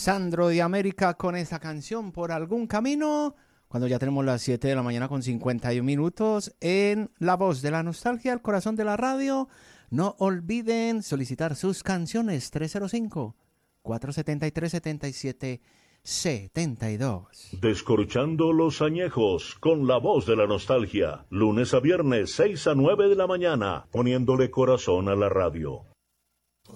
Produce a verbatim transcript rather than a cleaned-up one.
Sandro de América con esa canción Por Algún Camino, cuando ya tenemos las siete de la mañana con cincuenta y un minutos en La Voz de la Nostalgia, el corazón de la radio. No olviden solicitar sus canciones tres cero cinco, cuatro siete tres, siete siete siete dos. Descorchando los añejos con La Voz de la Nostalgia, lunes a viernes seis a nueve de la mañana, poniéndole corazón a la radio.